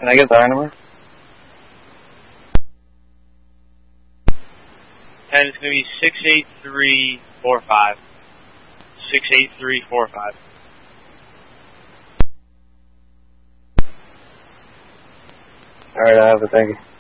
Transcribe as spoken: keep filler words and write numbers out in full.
Can I get the number? And it's going to be six eight three four five. six eight three four five. Alright, I have it, thank you.